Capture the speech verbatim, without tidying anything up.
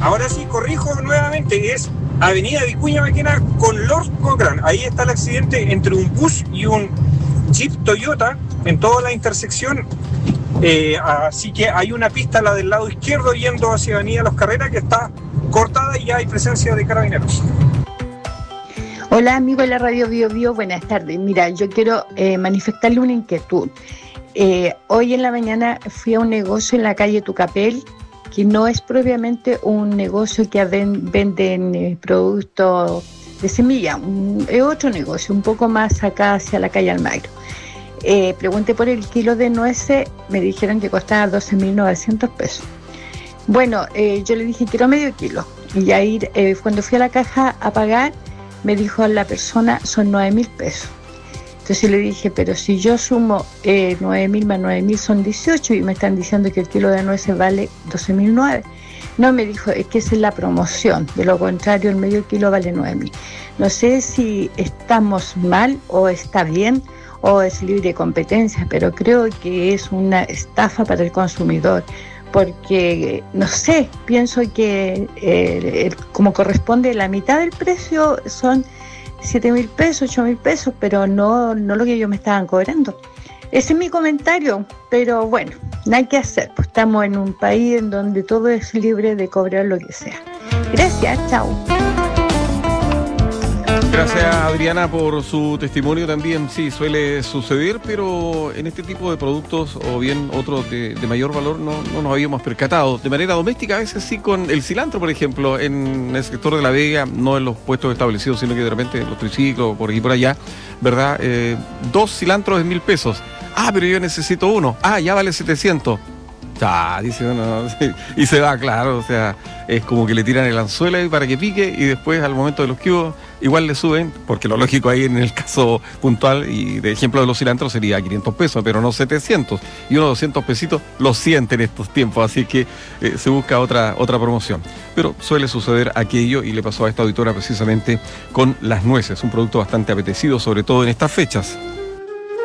ahora sí, corrijo nuevamente, es Avenida Vicuña Maquena con Lord Cochrane. Ahí está el accidente entre un bus y un Jeep Toyota en toda la intersección. Eh, así que hay una pista, la del lado izquierdo, yendo hacia Avenida Los Carreras, que está cortada y ya hay presencia de carabineros. Hola amigos de la Radio Bio Bio, buenas tardes. Mira, yo quiero eh, manifestarle una inquietud. Eh, hoy en la mañana fui a un negocio en la calle Tucapel, que no es propiamente un negocio que ven, venden eh, productos de semilla, un, es otro negocio, un poco más acá hacia la calle Almagro. Eh, pregunté por el kilo de nueces, me dijeron que costaba doce mil novecientos pesos. Bueno, eh, yo le dije quiero medio kilo, y ahí eh, cuando fui a la caja a pagar, me dijo la persona son nueve mil pesos. Entonces le dije, pero si yo sumo eh, nueve mil más nueve mil son dieciocho y me están diciendo que el kilo de nueces vale doce mil nueve. No, me dijo, es que esa es la promoción, de lo contrario el medio kilo vale nueve mil. No sé si estamos mal o está bien o es libre competencia, pero creo que es una estafa para el consumidor, porque, no sé, pienso que eh, el, como corresponde la mitad del precio son siete mil pesos, ocho mil pesos, pero no, no lo que ellos me estaban cobrando. Ese es mi comentario, pero bueno, nada que hacer, pues estamos en un país en donde todo es libre de cobrar lo que sea. Gracias, chao. Gracias Adriana por su testimonio también. Sí, suele suceder, pero en este tipo de productos o bien otros de, de mayor valor no, no nos habíamos percatado. De manera doméstica a veces sí, con el cilantro, por ejemplo, en el sector de La Vega, no en los puestos establecidos, sino que de repente en los triciclos, por aquí y por allá, ¿verdad? Eh, dos cilantros de mil pesos. Ah, pero yo necesito uno. Ah, ya vale setecientos. Ah, dice uno, sí, y se va, claro, o sea, es como que le tiran el anzuelo ahí para que pique y después al momento de los cubos igual le suben, porque lo lógico ahí en el caso puntual y de ejemplo de los cilantros sería quinientos pesos, pero no setecientos, y unos doscientos pesitos lo sienten estos tiempos, así que eh, se busca otra, otra promoción. Pero suele suceder aquello y le pasó a esta auditora precisamente con las nueces, un producto bastante apetecido, sobre todo en estas fechas.